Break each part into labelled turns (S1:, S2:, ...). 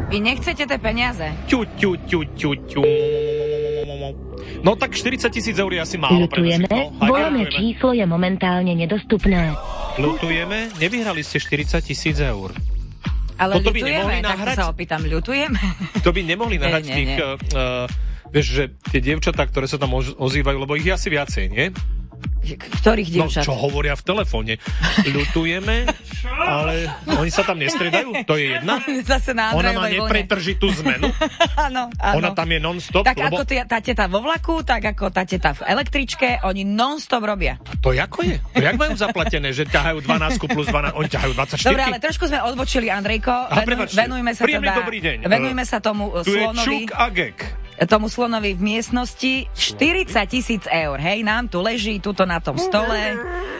S1: Vy nechcete tie peniaze.
S2: No tak 40 000 eur je asi málo pre našich.
S3: Ľutujeme, voláme číslo je momentálne nedostupné.
S2: Ľutujeme, nevyhrali ste 40 000 eur.
S1: Ale
S2: toto by
S1: ľutujeme,
S2: nemohli
S1: tak
S2: nahrať?
S1: sa opýtam, ľutujeme?
S2: To by nemohli nahrať
S1: Nie.
S2: tých, vieš, že tie dievčatá, ktoré sa tam ozývajú, lebo ich je asi viacej, nie?
S1: Ktorých dievčat?
S2: No, čo hovoria v telefóne. Ľutujeme, ale oni sa tam nestriedajú? To je jedna?
S1: Zase na
S2: Ona má
S1: Andrejovej vlne.
S2: nepretržitú zmenu?
S1: Áno.
S2: Ona tam je non-stop?
S1: Tak
S2: lebo...
S1: ako tá teta vo vlaku, tak ako tá teta v električke, oni non-stop robia.
S2: To ako je? To jak majú zaplatené, že ťahajú 12 plus 12, oni ťahajú 24?
S1: Dobre, ale trošku sme odbočili, Andrejko.
S2: Venujme
S1: sa tomu
S2: tu
S1: slonovi.
S2: je Čuk a Gek.
S1: Tomu slonovi v miestnosti 40 000 eur, hej, nám tu leží, tuto na tom stole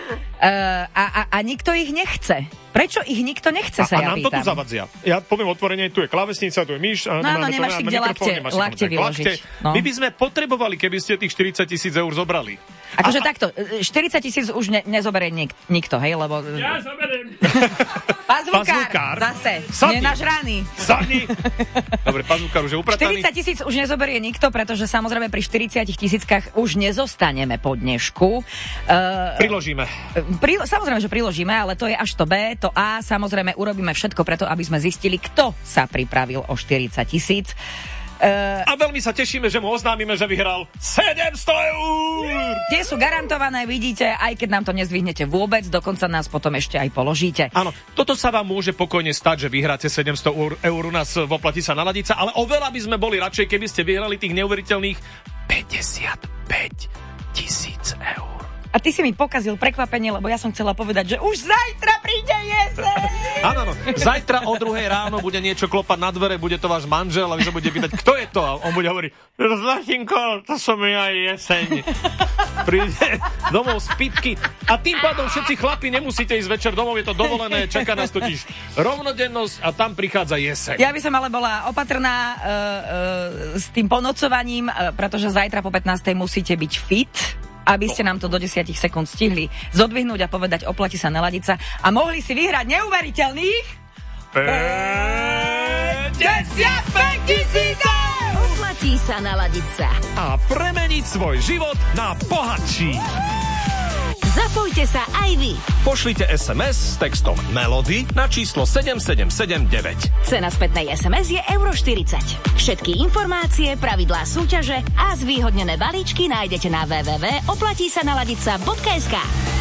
S1: a nikto ich nechce. Prečo ich nikto nechce, sa ja
S2: pýtam. A nám to tu zavadzia. Ja poviem otvorene, tu je klávesnica, tu je myš.
S1: No, nemáš si kde lakte vyložiť. No.
S2: My by sme potrebovali, keby ste tých 40 000 eur zobrali.
S1: Akože takto, 40 000 už nezoberie nikto, hej, lebo...
S4: Ja zoberiem.
S1: Pazvukár, zase, nenažraný.
S2: Sadni. Dobre, pazvukár už je uprataný.
S1: 40 000 už nezoberie nikto, pretože samozrejme pri 40 000 už nezostaneme po dnešku.
S2: Priložíme.
S1: Samozrejme, že priložíme, ale to je až to B, to A. Samozrejme, urobíme všetko preto, aby sme zistili, kto sa pripravil o 40 000.
S2: A veľmi sa tešíme, že mu oznámime, že vyhral 700 eur!
S1: Tie sú garantované, vidíte, aj keď nám to nezdvihnete vôbec, dokonca nás potom ešte aj položíte.
S2: Áno, toto sa vám môže pokojne stať, že vyhráte 700 eur u nás v Oplatí sa naladiť sa, ale oveľa by sme boli radšej, keby ste vyhrali tých neuveriteľných 55 000 eur.
S1: A ty si mi pokazil prekvapenie, lebo ja som chcela povedať, že už zajtra príde jeseň!
S2: Áno, zajtra o 2:00 ráno bude niečo klopať na dvere, bude to váš manžel a vy sa budete pýtať, kto je to? A on bude hovoriť, Zlatinko, to som ja jeseň. Príde domov z pitky a tým pádom všetci chlapi nemusíte ísť večer domov, je to dovolené, čaká nás totiž rovnodennosť a tam prichádza jeseň.
S1: Ja by som ale bola opatrná s tým ponocovaním, pretože zajtra po 15:00 musíte byť fit, aby ste nám to do 10 sekúnd stihli zodvihnúť a povedať, oplatí sa naladiť sa a mohli si vyhrať neuveriteľných 55 000 eur!
S3: Oplatí sa naladiť sa
S2: a premeniť svoj život na bohatší.
S3: Zapojte sa aj vy.
S2: Pošlite SMS s textom Melody na číslo 7779.
S3: Cena spätnej SMS je €40. Všetky informácie, pravidlá súťaže a zvýhodnené balíčky nájdete na www.oplatísanaladica.sk.